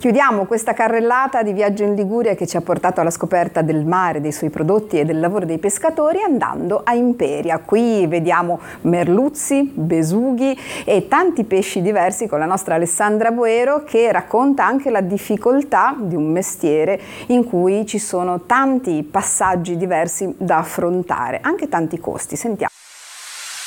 Chiudiamo questa carrellata di viaggio in Liguria che ci ha portato alla scoperta del mare, dei suoi prodotti e del lavoro dei pescatori andando a Imperia. Qui vediamo merluzzi, besughi e tanti pesci diversi con la nostra Alessandra Boero, che racconta anche la difficoltà di un mestiere in cui ci sono tanti passaggi diversi da affrontare, anche tanti costi. Sentiamo.